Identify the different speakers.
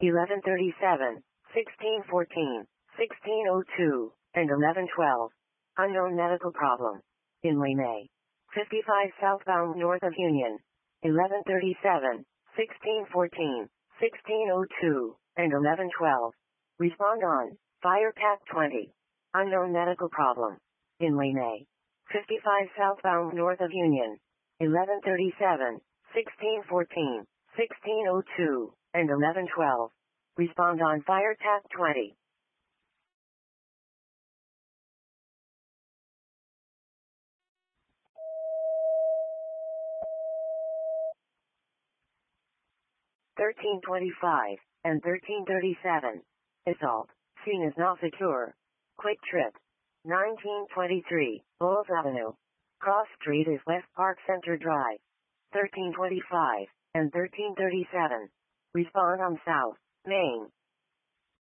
Speaker 1: 1137, 1614, 1602, and 1112. Unknown medical problem. In Lane 55 southbound north of Union. 1137, 1614, 1602, and 1112. Respond on Fire Pack 20. Unknown medical problem. In Lane 55 southbound north of Union. 1137, 1614, 1602, and 1112. Respond on Fire Pack 20. (1325) and 1337. Assault. Scene is not secure. Quick trip. 1923, Bowles Avenue. Cross Street is West Park Center Drive. 1325 and 1337. Respond on South Main.